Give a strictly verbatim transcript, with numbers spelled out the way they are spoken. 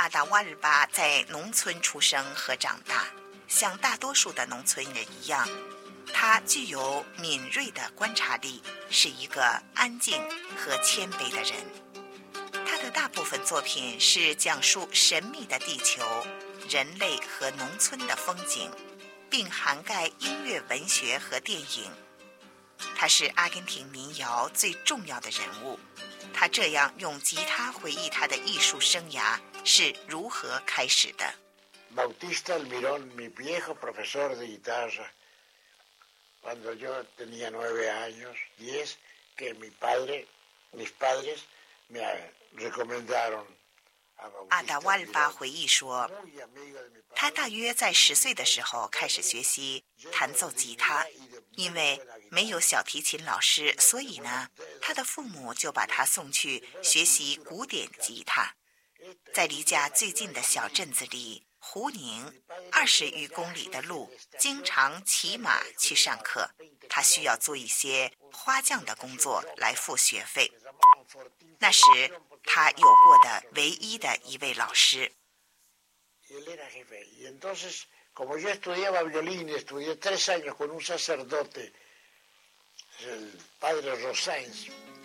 阿达瓦尔巴在农村出生和长大，像大多数的农村人一样，他具有敏锐的观察力，是一个安静和谦卑的人。他的大部分作品是讲述神秘的地球、人类和农村的风景，并涵盖音乐、文学和电影。他是阿根廷民谣最重要的人物。他这样用吉他回忆他的艺术生涯是如何开始的。 Bautista Almirón, mi viejo profesor de guitarra, cuando yo tenía nueve años, diez, que mi padre, mis padres me recomendaron。 阿达瓦尔巴回忆说，他大约在十岁的时候开始学习弹奏吉他，因为没有小提琴老师，所以呢，他的父母就把他送去学习古典吉他。在离家最近的小镇子里，胡宁，二十余公里的路，经常骑马去上课。他需要做一些花匠的工作来付学费。那时他有过的唯一的一位老师。 Como yo estudiaba violín, estudié tres años con un sacerdote, el padre Rosáns,